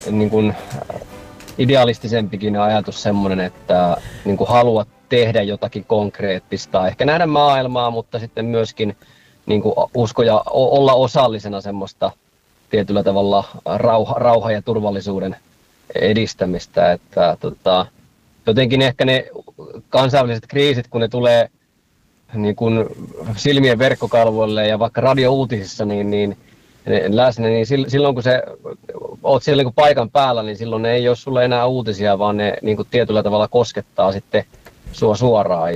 niin kuin idealistisempikin ajatus semmoinen, että niin kuin haluat tehdä jotakin konkreettista, ehkä nähdä maailmaa, mutta sitten myöskin niin kuin usko ja olla osallisena semmoista tietyllä tavalla rauha ja turvallisuuden edistämistä, että jotenkin ehkä ne kansainväliset kriisit, kun ne tulee niin kuin silmien verkkokalvoille ja vaikka radiouutisissa niin läsnä, niin silloin kun oot siellä niin kuin paikan päällä, niin silloin ne ei ole sulle enää uutisia, vaan ne niin kuin tietyllä tavalla koskettaa sitten sua suoraan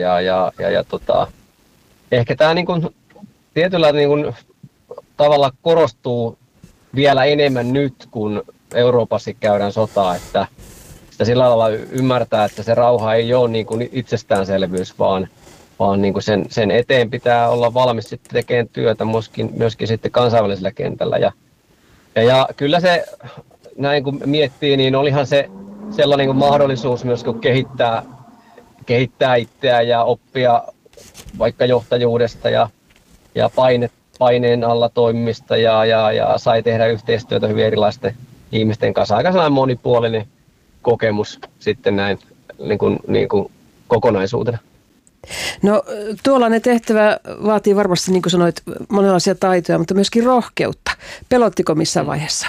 ehkä tämä niin kuin tietyllä niin kuin tavalla korostuu vielä enemmän nyt, kun Euroopassa käydään sotaa, että sitä sillä lailla ymmärtää, että se rauha ei ole niin kuin itsestäänselvyys, vaan niin kuin sen eteen pitää olla valmis sitten tekemään työtä myöskin sitten kansainvälisellä kentällä. Ja kyllä se, näin kun miettii, niin olihan se sellainen niin kuin mahdollisuus myös kun kehittää itseään ja oppia vaikka johtajuudesta ja paineen alla toimimista ja sai tehdä yhteistyötä hyvin erilaisten ihmisten kanssa. Aika sellainen monipuolinen kokemus sitten näin niin kuin kokonaisuutena. No tuollainen tehtävä vaatii varmasti, niin kuin sanoit, monenlaisia taitoja, mutta myöskin rohkeutta. Pelottiko missään vaiheessa?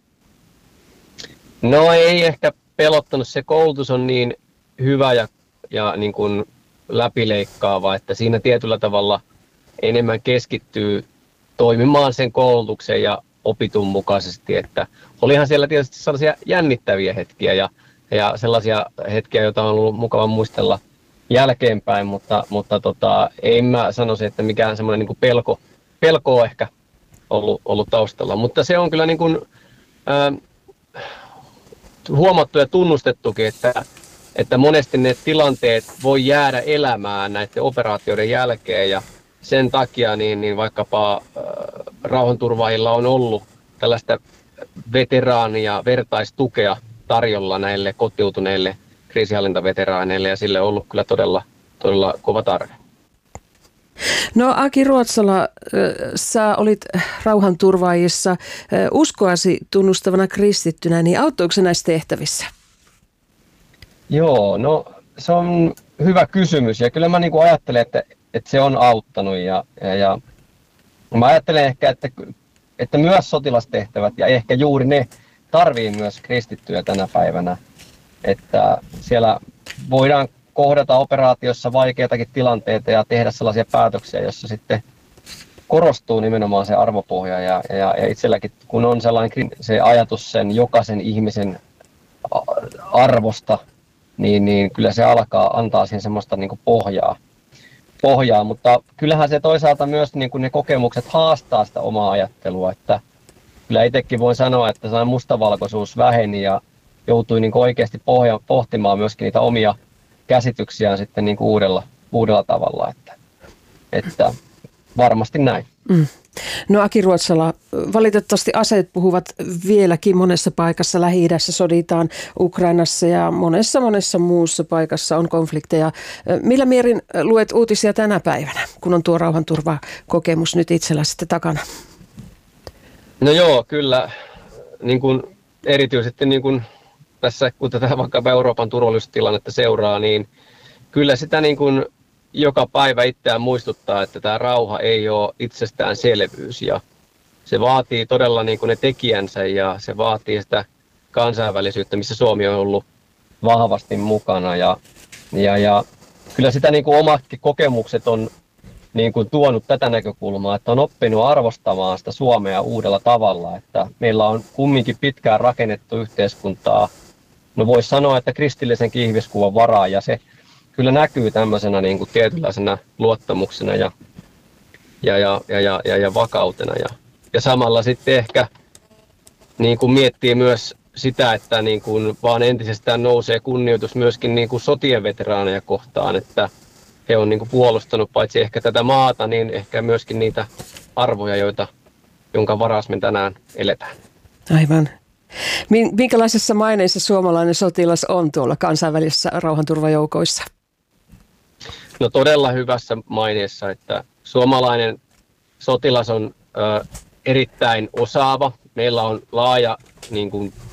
No ei ehkä pelottanut. Se koulutus on niin hyvä ja niin kuin läpileikkaava, että siinä tietyllä tavalla enemmän keskittyy toimimaan sen koulutuksen ja opitun mukaisesti. Että olihan siellä tietysti sellaisia jännittäviä hetkiä ja sellaisia hetkiä, joita on ollut mukava muistella jälkeenpäin, mutta ei mä sanoisi, että mikään semmoinen niin kuin pelko on ehkä ollut taustalla. Mutta se on kyllä niin kuin, huomattu ja tunnustettukin, että monesti ne tilanteet voi jäädä elämään näiden operaatioiden jälkeen ja sen takia niin vaikkapa rauhanturvaajilla on ollut tällaista veteraania vertaistukea tarjolla näille kotiutuneille kriisinhallintaveteraaneille ja sille on ollut kyllä todella kova tarve. No Aki Ruotsala, sä olit rauhanturvaajissa uskoasi tunnustavana kristittynä, niin auttoiko se näissä tehtävissä? Joo, no se on hyvä kysymys ja kyllä mä niin kuin ajattelen, että se on auttanut ja mä ajattelen ehkä, että myös sotilastehtävät ja ehkä juuri ne tarvii myös kristittyjä tänä päivänä, että siellä voidaan kohdata operaatiossa vaikeitakin tilanteita ja tehdä sellaisia päätöksiä, joissa sitten korostuu nimenomaan se arvopohja ja itselläkin kun on sellainen se ajatus sen jokaisen ihmisen arvosta, niin kyllä se antaa siihen semmoista niin kuin pohjaa, mutta kyllähän se toisaalta myös niin kuin ne kokemukset haastaa sitä omaa ajattelua, että kyllä itsekin voin sanoa, että sellainen mustavalkoisuus väheni ja joutui niin kuin oikeasti pohtimaan myöskin niitä omia käsityksiään sitten niin kuin uudella tavalla, että varmasti näin. Mm. No Aki Ruotsala, valitettavasti aseet puhuvat vieläkin monessa paikassa. Lähi-idässä soditaan, Ukrainassa ja monessa muussa paikassa on konflikteja. Millä mielin luet uutisia tänä päivänä, kun on tuo rauhanturvakokemus nyt itsellä sitten takana? No joo, kyllä. Niin kuin erityisesti niin kuin tässä, kun tätä vaikka Euroopan turvallisuustilannetta seuraa, niin kyllä sitä niin kuin joka päivä itseään muistuttaa, että tämä rauha ei ole itsestäänselvyys ja se vaatii todella niin kuin ne tekijänsä ja se vaatii sitä kansainvälisyyttä, missä Suomi on ollut vahvasti mukana ja kyllä sitä niin kuin omatkin kokemukset on niin kuin tuonut tätä näkökulmaa, että on oppinut arvostamaan sitä Suomea uudella tavalla, että meillä on kumminkin pitkään rakennettu yhteiskuntaa, no voisi sanoa, että kristillisen ihmiskuvan varaa ja se kyllä näkyy tämmöisenä niin kuin tietynlaisena luottamuksena ja vakautena. Ja samalla sitten ehkä niin kuin miettii myös sitä, että niin kuin vaan entisestään nousee kunnioitus myöskin niin kuin sotien veteraaneja kohtaan, että he on niin kuin puolustanut paitsi ehkä tätä maata, niin ehkä myöskin niitä arvoja, jonka varassa me tänään eletään. Aivan. Minkälaisessa maineessa suomalainen sotilas on tuolla kansainvälisissä rauhanturvajoukoissa? No todella hyvässä maineessa, että suomalainen sotilas on erittäin osaava. Meillä on laaja niin kuin